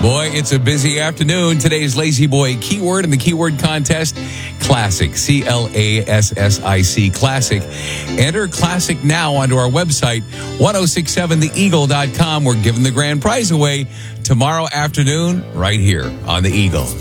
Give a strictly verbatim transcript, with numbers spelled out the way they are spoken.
Boy, it's a busy afternoon. Today's Lazy Boy keyword in the keyword contest, classic, C L A S S I C, classic. Enter classic now onto our website, ten sixty-seven the eagle dot com. We're giving the grand prize away tomorrow afternoon right here on The Eagle.